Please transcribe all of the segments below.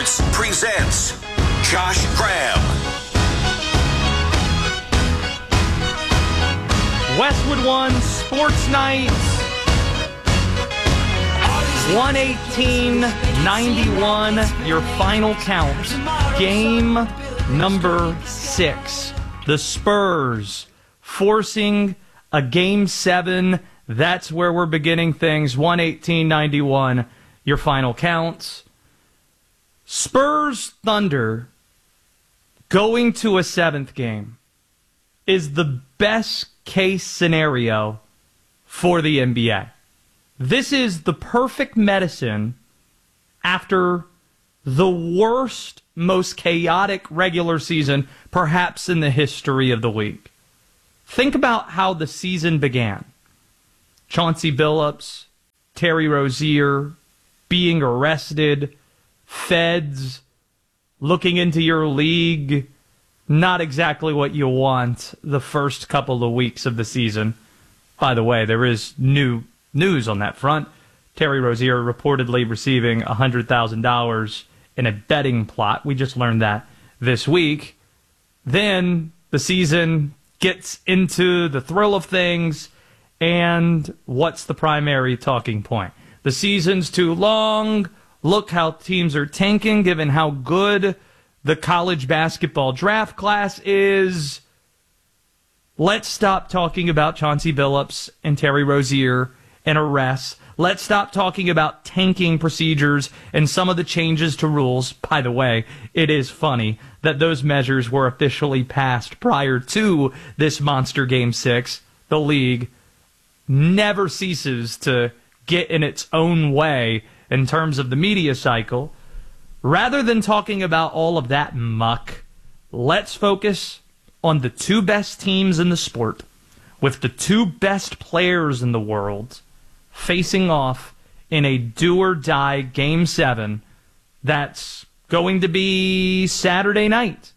Sports presents Josh Graham. Westwood One Sports Night, 118-91, your final count. Game number 6. The Spurs forcing a Game 7. That's where we're beginning things. 118-91, your final counts. Spurs Thunder going to a 7th game is the best case scenario for the NBA. This is the perfect medicine after the worst, most chaotic regular season, perhaps in the history of the league. Think about how the season began. Chauncey Billups, Terry Rozier being arrested, feds looking into your league. Not exactly what you want the first couple of weeks of the season. By the way, there is new news on that front. Terry Rozier reportedly receiving $100,000 in a betting plot. We just learned that this week. Then the season gets into the thrill of things, and what's the primary talking point? The season's too long. Look how teams are tanking given how good the college basketball draft class is. Let's stop talking about Chauncey Billups and Terry Rozier and arrests. Let's stop talking about tanking procedures and some of the changes to rules. By the way, it is funny that those measures were officially passed prior to this monster Game 6. The league never ceases to get in its own way in terms of the media cycle. Rather than talking about all of that muck, let's focus on the two best teams in the sport with the two best players in the world facing off in a do-or-die Game 7 that's going to be Saturday night.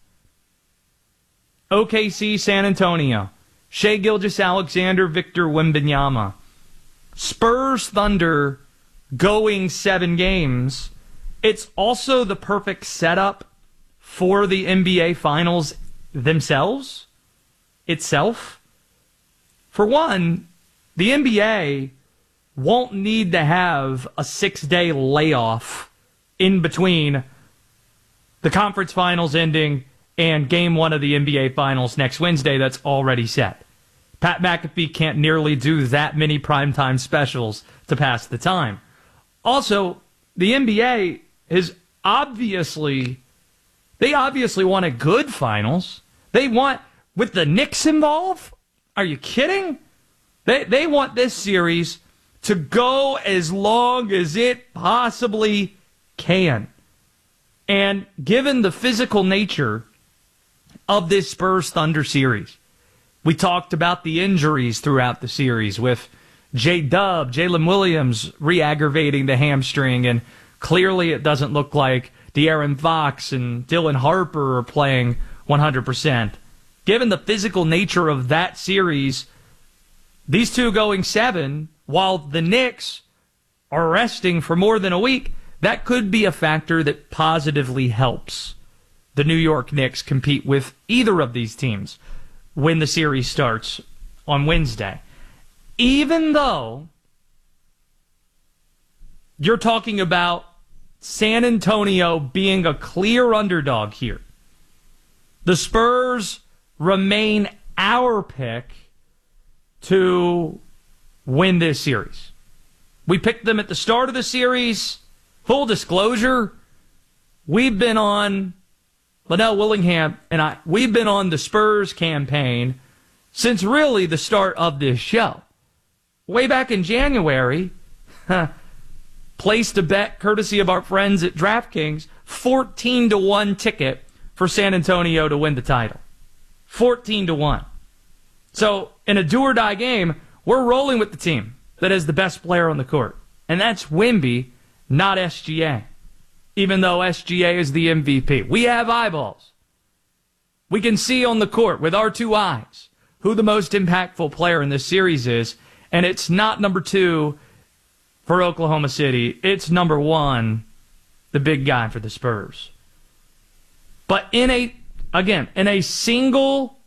OKC San Antonio. Shai Gilgeous-Alexander, Victor Wembanyama. Spurs Thunder going 7 games. It's also the perfect setup for the NBA Finals themselves, itself. For one, the NBA won't need to have a 6-day layoff in between the conference finals ending and Game 1 of the NBA Finals next Wednesday that's already set. Pat McAfee can't nearly do that many primetime specials to pass the time. Also, the NBA is obviously want a good finals. They want, with the Knicks involved? Are you kidding? They want this series to go as long as it possibly can. And given the physical nature of this Spurs Thunder series, we talked about the injuries throughout the series with J-Dub, Jalen Williams re-aggravating the hamstring, and clearly it doesn't look like De'Aaron Fox and Dylan Harper are playing 100%. Given the physical nature of that series, these two going 7, while the Knicks are resting for more than a week, that could be a factor that positively helps the New York Knicks compete with either of these teams when the series starts on Wednesday. Even though you're talking about San Antonio being a clear underdog here, the Spurs remain our pick to win this series. We picked them at the start of the series. Full disclosure, we've been on, Linnell Willingham and we've been on the Spurs campaign since really the start of this show. Way back in January, placed a bet courtesy of our friends at DraftKings, 14-1 ticket for San Antonio to win the title. 14-1. So in a do-or-die game, we're rolling with the team that is the best player on the court. And that's Wemby, not SGA. Even though SGA is the MVP. We have eyeballs. We can see on the court with our two eyes who the most impactful player in this series is. And it's not number 2 for Oklahoma City. It's number 1 the big guy for the Spurs. But in a single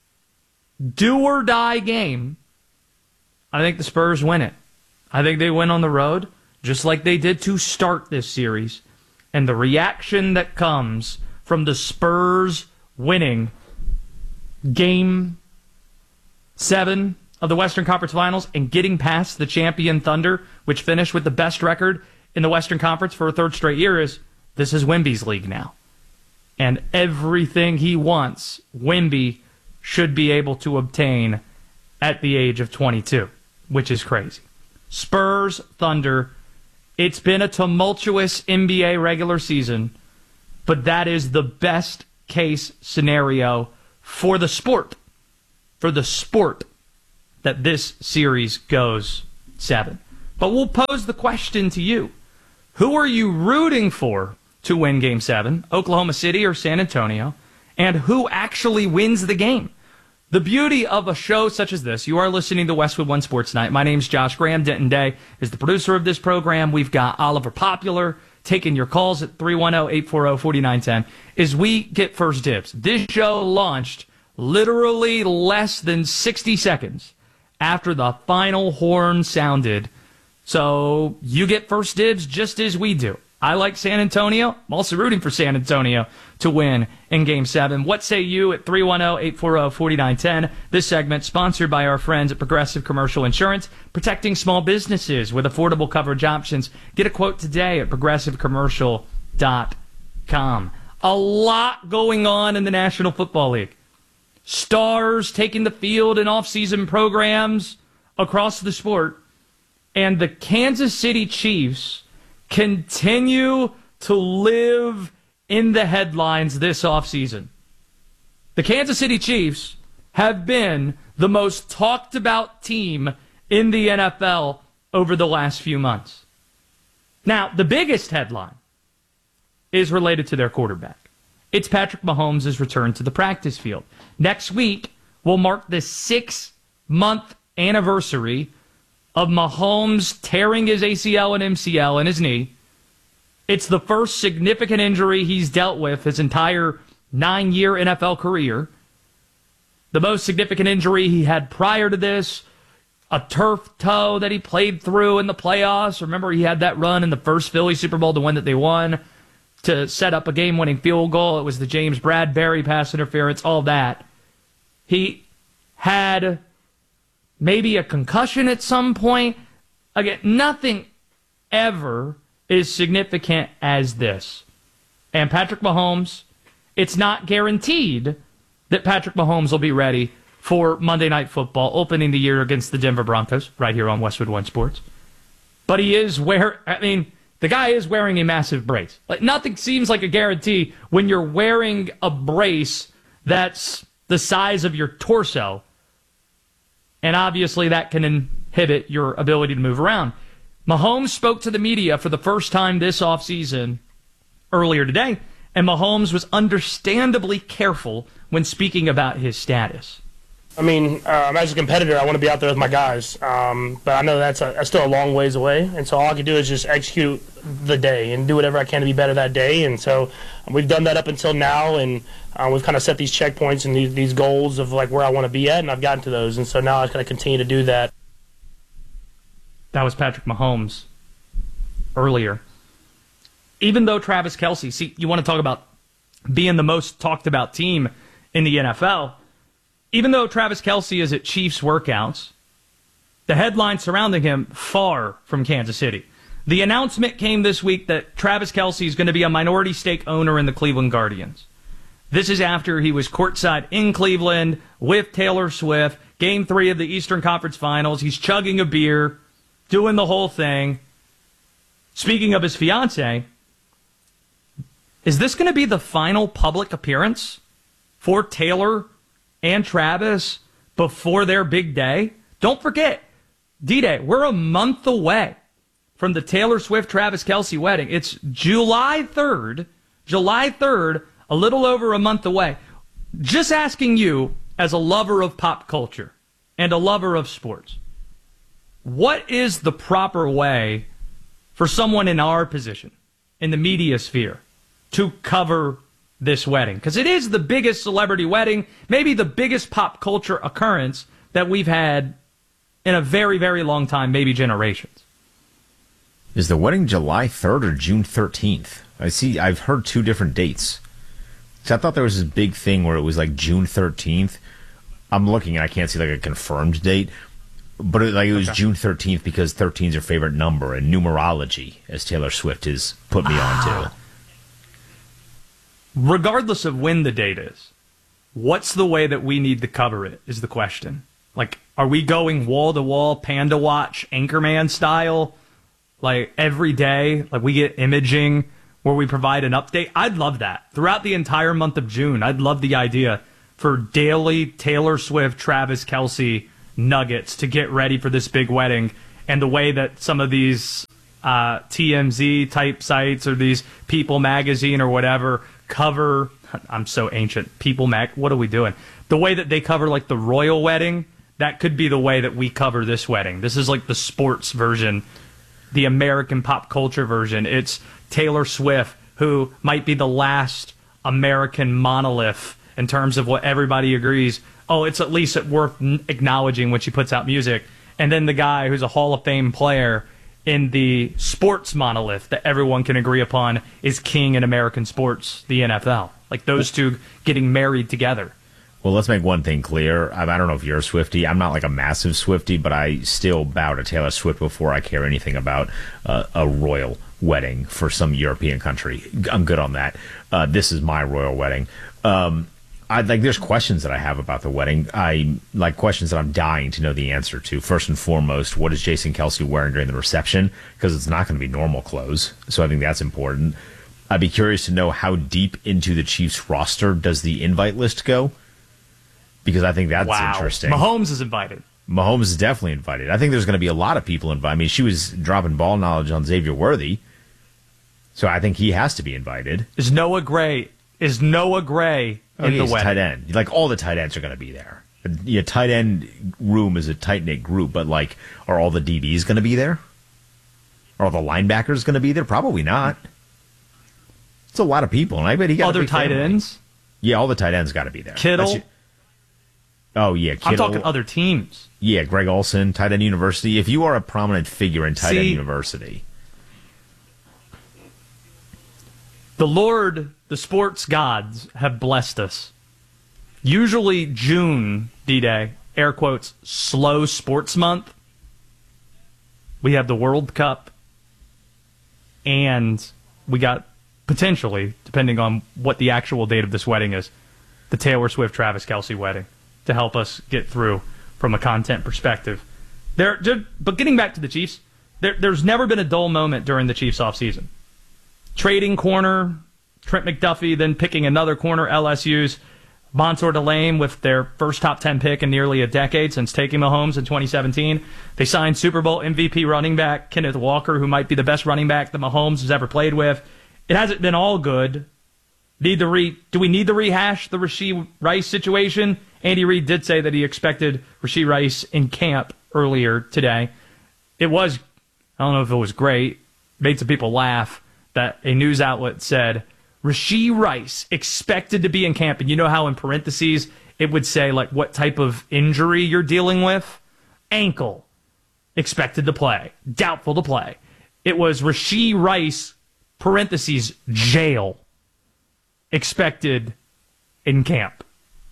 do-or-die game, I think the Spurs win it. I think they win on the road, just like they did to start this series. And the reaction that comes from the Spurs winning Game 7 of the Western Conference Finals and getting past the champion Thunder, which finished with the best record in the Western Conference for a third straight year, is this is Wemby's league now. And everything he wants, Wemby should be able to obtain at the age of 22, which is crazy. Spurs, Thunder, it's been a tumultuous NBA regular season, but that is the best case scenario for the sport. For the sport that this series goes 7. But we'll pose the question to you. Who are you rooting for to win Game 7, Oklahoma City or San Antonio? And who actually wins the game? The beauty of a show such as this, you are listening to Westwood One Sports Night. My name's Josh Graham. Denton Day is the producer of this program. We've got Oliver Popular taking your calls at 310-840-4910 as we get first dibs. This show launched literally less than 60 seconds after the final horn sounded. So you get first dibs just as we do. I like San Antonio. I'm also rooting for San Antonio to win in Game 7. What say you at 310-840-4910? This segment sponsored by our friends at Progressive Commercial Insurance, protecting small businesses with affordable coverage options. Get a quote today at progressivecommercial.com. A lot going on in the National Football League. Stars taking the field in off-season programs across the sport. And the Kansas City Chiefs continue to live in the headlines this offseason. The Kansas City Chiefs have been the most talked about team in the NFL over the last few months. Now, the biggest headline is related to their quarterback. It's Patrick Mahomes' return to the practice field. Next week will mark the 6-month anniversary of Mahomes tearing his ACL and MCL in his knee. It's the first significant injury he's dealt with his entire 9-year NFL career. The most significant injury he had prior to this, a turf toe that he played through in the playoffs. Remember, he had that run in the first Philly Super Bowl, the one that they won, to set up a game-winning field goal. It was the James Bradbury pass interference, all that. He had maybe a concussion at some point. Again, nothing ever is significant as this. And Patrick Mahomes, it's not guaranteed that Patrick Mahomes will be ready for Monday Night Football, opening the year against the Denver Broncos, right here on Westwood One Sports. But the guy is wearing a massive brace. Like, nothing seems like a guarantee when you're wearing a brace that's the size of your torso. And obviously that can inhibit your ability to move around. Mahomes spoke to the media for the first time this offseason earlier today, and Mahomes was understandably careful when speaking about his status. I mean, as a competitor, I want to be out there with my guys, but I know that's still a long ways away, and so all I can do is just execute the day and do whatever I can to be better that day, and so we've done that up until now, and we've kind of set these checkpoints and these goals of like where I want to be at, and I've gotten to those, and so now I kind of continue to do that. That was Patrick Mahomes earlier. Even though Travis Kelce, see, you want to talk about being the most talked about team in the NFL, even though Travis Kelce is at Chiefs workouts, the headlines surrounding him far from Kansas City. The announcement came this week that Travis Kelce is going to be a minority stake owner in the Cleveland Guardians. This is after he was courtside in Cleveland with Taylor Swift, Game 3 of the Eastern Conference Finals. He's chugging a beer, doing the whole thing. Speaking of his fiancée, is this going to be the final public appearance for Taylor and Travis before their big day? Don't forget, D-Day, we're a month away from the Taylor Swift-Travis Kelce wedding. It's July 3rd, a little over a month away. Just asking you, as a lover of pop culture and a lover of sports, what is the proper way for someone in our position in the media sphere to cover this wedding, because it is the biggest celebrity wedding, maybe the biggest pop culture occurrence that we've had in a very, very long time, maybe generations. Is the wedding July 3rd or June 13th? I've heard two different dates. So I thought there was this big thing where it was like June 13th. I'm looking and I can't see like a confirmed date, but it was June 13th because 13 is your favorite number, and numerology, as Taylor Swift has put me onto. Regardless of when the date is, what's the way that we need to cover it is the question. Like, are we going wall-to-wall, Panda Watch, Anchorman style, like every day? Like, we get imaging where we provide an update? I'd love that. Throughout the entire month of June, I'd love the idea for daily Taylor Swift, Travis Kelce nuggets to get ready for this big wedding, and the way that some of these TMZ type sites or these People Magazine or whatever cover, I'm so ancient, People Mag, what are we doing? The way that they cover like the royal wedding, that could be the way that we cover this wedding. This is like the sports version, the American pop culture version. It's Taylor Swift, who might be the last American monolith in terms of what everybody agrees, oh, it's at least worth acknowledging when she puts out music. And then the guy who's a Hall of Fame player in the sports monolith that everyone can agree upon is king in American sports, the NFL. Like those two getting married together. Well, let's make one thing clear. I don't know if you're a Swiftie. I'm not like a massive Swiftie, but I still bow to Taylor Swift before I care anything about a royal wedding for some European country. I'm good on that. This is my royal wedding. There's questions that I have about the wedding. I like questions that I'm dying to know the answer to. First and foremost, what is Jason Kelce wearing during the reception? Because it's not going to be normal clothes. So I think that's important. I'd be curious to know how deep into the Chiefs roster does the invite list go? Because I think that's interesting. Mahomes is invited. Mahomes is definitely invited. I think there's going to be a lot of people invited. I mean, she was dropping ball knowledge on Xavier Worthy. So I think he has to be invited. Is Noah Gray in the wedding? Tight end. Like, all the tight ends are going to be there. Your tight end room is a tight-knit group, but, like, are all the DBs going to be there? Are all the linebackers going to be there? Probably not. It's a lot of people, and I bet he got other tight ends? Yeah, all the tight ends got to be there. Kittle? Oh, yeah, Kittle. I'm talking other teams. Yeah, Greg Olsen, Tight End University. If you are a prominent figure in Tight End University. The Lord, the sports gods, have blessed us. Usually June, D-Day, air quotes, slow sports month. We have the World Cup, and we got potentially, depending on what the actual date of this wedding is, the Taylor Swift, Travis Kelce wedding to help us get through from a content perspective. But getting back to the Chiefs, there's never been a dull moment during the Chiefs offseason. Trading corner, Trent McDuffie, then picking another corner, LSU's Mansour Delane with their first top 10 pick in nearly a decade since taking Mahomes in 2017. They signed Super Bowl MVP running back Kenneth Walker, who might be the best running back that Mahomes has ever played with. It hasn't been all good. Do we need to rehash the Rashee Rice situation? Andy Reid did say that he expected Rashee Rice in camp earlier today. It was, I don't know if it was great, made some people laugh, that a news outlet said, Rashee Rice expected to be in camp. And you know how in parentheses it would say like what type of injury you're dealing with? Ankle. Expected to play. Doubtful to play. It was Rashee Rice, parentheses, jail. Expected in camp.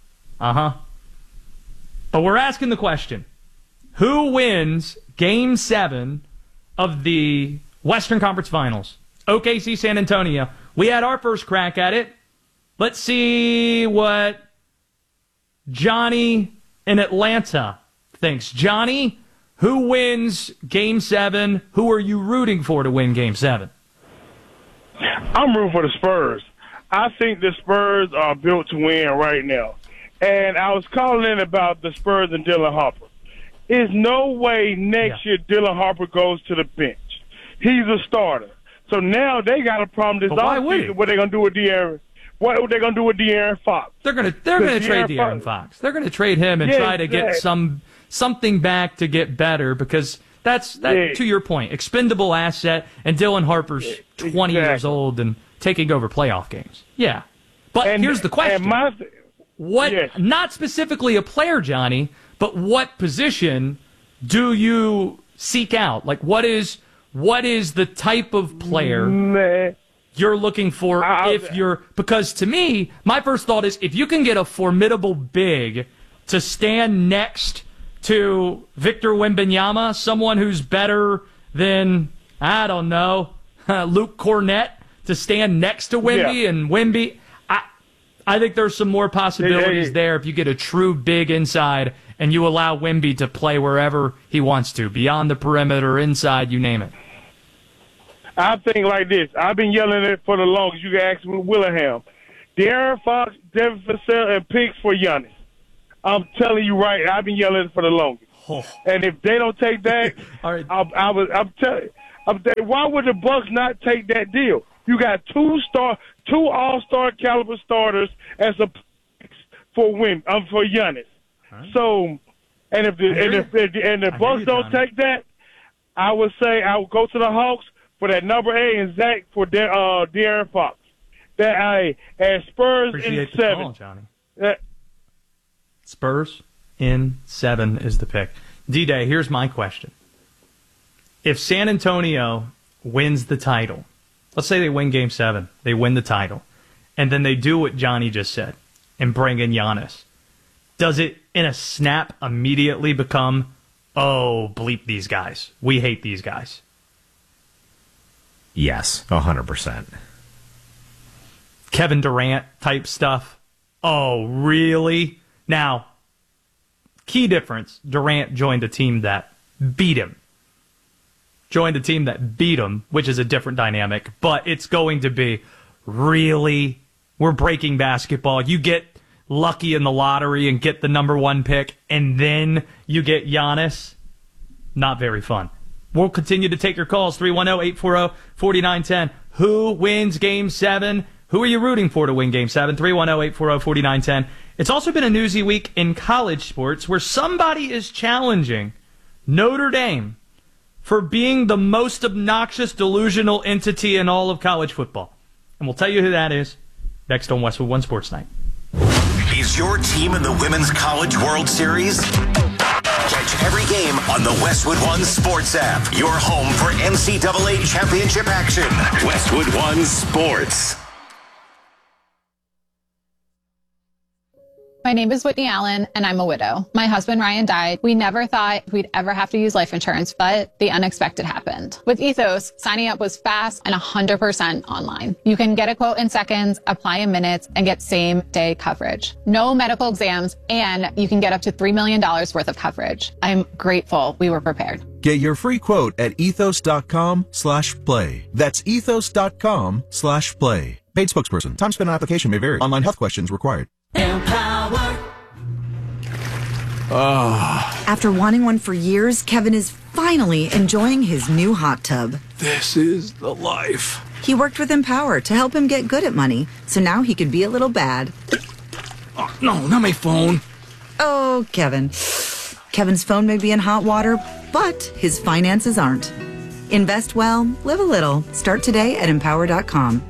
But we're asking the question, who wins Game 7 of the Western Conference Finals? OKC San Antonio. We had our first crack at it. Let's see what Johnny in Atlanta thinks. Johnny, who wins Game 7? Who are you rooting for to win Game 7? I'm rooting for the Spurs. I think the Spurs are built to win right now. And I was calling in about the Spurs and Dylan Harper. There's no way next year Dylan Harper goes to the bench. He's a starter. So now they got a problem this offseason. What are they going to do with De'Aaron? What are they going to do with De'Aaron Fox? They're going to trade De'Aaron Fox. They're going to trade him and try to get something back to get better, because To your point, expendable asset, and Dylan Harper's 20 years old and taking over playoff games. Yeah. But here's the question. Not specifically a player, Johnny, but what position do you seek out? Like, what is the type of player you're looking for because to me, my first thought is if you can get a formidable big to stand next to Victor Wembanyama, someone who's better than, I don't know, Luke Cornett, to stand next to Wemby and Wemby, I think there's some more possibilities there if you get a true big inside and you allow Wemby to play wherever he wants to, beyond the perimeter, inside, you name it. I think like this. I've been yelling it for the longest. You can ask me Willingham. De'Aaron Fox, Devin Vassell, and picks for Giannis. I'm telling you right, I've been yelling it for the longest. Oh. And if they don't take that, all right. I'm telling you, why would the Bucks not take that deal? You got two all-star caliber starters as a for Giannis. Right. So, and if the Bucks don't take that, I would say I would go to the Hawks for that number 8 and Zach for De'Aaron Fox. And Spurs Appreciate in 7. Call, Johnny. Spurs in 7 is the pick. D-Day, here's my question. If San Antonio wins the title, let's say they win Game 7, they win the title, and then they do what Johnny just said and bring in Giannis, does it in a snap immediately become, oh, bleep these guys, we hate these guys? Yes, 100%. Kevin Durant type stuff? Oh, really? Now, key difference, Durant joined a team that beat him. Which is a different dynamic, but it's going to be, really? We're breaking basketball. You get lucky in the lottery and get the number 1 pick, and then you get Giannis? Not very fun. We'll continue to take your calls, 310-840-4910. Who wins Game 7? Who are you rooting for to win Game 7? 310-840-4910. It's also been a newsy week in college sports where somebody is challenging Notre Dame for being the most obnoxious, delusional entity in all of college football. And we'll tell you who that is next on Westwood One Sports Night. Is your team in the Women's College World Series? Catch every game on the Westwood One Sports app. Your home for NCAA championship action. Westwood One Sports. My name is Whitney Allen, and I'm a widow. My husband, Ryan, died. We never thought we'd ever have to use life insurance, but the unexpected happened. With Ethos, signing up was fast and 100% online. You can get a quote in seconds, apply in minutes, and get same-day coverage. No medical exams, and you can get up to $3 million worth of coverage. I'm grateful we were prepared. Get your free quote at ethos.com/play. That's ethos.com/play. Paid spokesperson. Time spent on application may vary. Online health questions required. Empower. After wanting one for years, Kevin is finally enjoying his new hot tub. This is the life. He worked with Empower to help him get good at money, so now he could be a little bad. Oh, no, not my phone. Oh, Kevin. Kevin's phone may be in hot water, but his finances aren't. Invest well, live a little. Start today at Empower.com.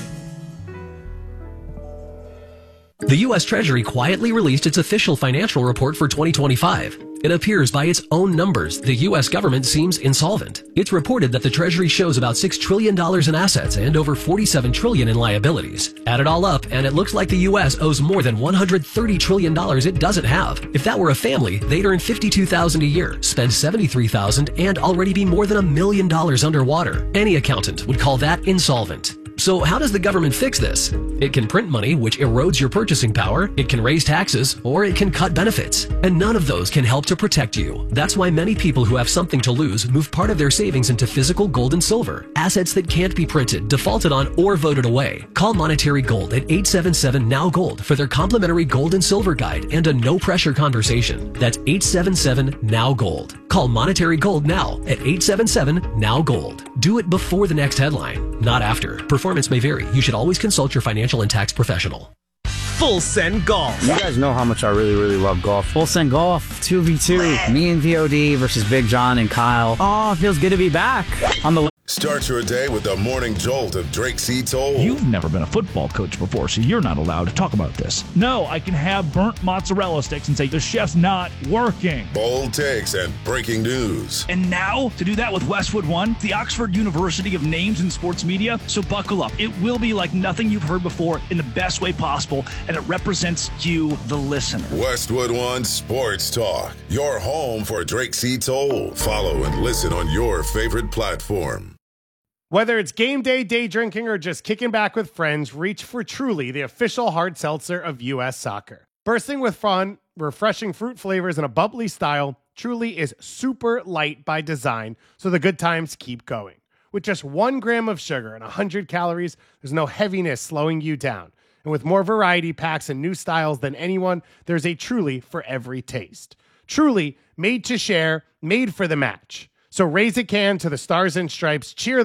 The U.S. Treasury quietly released its official financial report for 2025. It appears by its own numbers, the U.S. government seems insolvent. It's reported that the Treasury shows about $6 trillion in assets and over $47 trillion in liabilities. Add it all up, and it looks like the U.S. owes more than $130 trillion it doesn't have. If that were a family, they'd earn $52,000 a year, spend $73,000, and already be more than $1 million underwater. Any accountant would call that insolvent. So how does the government fix this? It can print money, which erodes your purchasing power, it can raise taxes, or it can cut benefits. And none of those can help to protect you. That's why many people who have something to lose move part of their savings into physical gold and silver, assets that can't be printed, defaulted on, or voted away. Call Monetary Gold at 877-NOW-GOLD for their complimentary gold and silver guide and a no-pressure conversation. That's 877-NOW-GOLD. Call Monetary Gold now at 877-NOW-GOLD. Do it before the next headline, not after. Performance may vary. You should always consult your financial and tax professional. Full Send Golf. You guys know how much I really, really love golf. Full Send Golf, 2v2. Me and VOD versus Big John and Kyle. Oh, it feels good to be back on the... Start your day with the morning jolt of Drake C. Toll. You've never been a football coach before, so you're not allowed to talk about this. No, I can have burnt mozzarella sticks and say the chef's not working. Bold takes and breaking news. And now, to do that with Westwood One, the Oxford University of names in sports media, so buckle up. It will be like nothing you've heard before in the best way possible, and it represents you, the listener. Westwood One Sports Talk, your home for Drake C. Toll. Follow and listen on your favorite platform. Whether it's game day, day drinking, or just kicking back with friends, reach for Truly, the official hard seltzer of U.S. soccer. Bursting with fun, refreshing fruit flavors, and a bubbly style, Truly is super light by design, so the good times keep going. With just 1 gram of sugar and 100 calories, there's no heaviness slowing you down. And with more variety packs and new styles than anyone, there's a Truly for every taste. Truly, made to share, made for the match. So raise a can to the Stars and Stripes, cheer